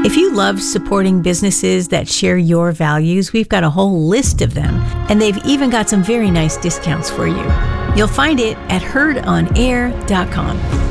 If you love supporting businesses that share your values, we've got a whole list of them, and they've even got some very nice discounts for you. You'll find it at heardonair.com.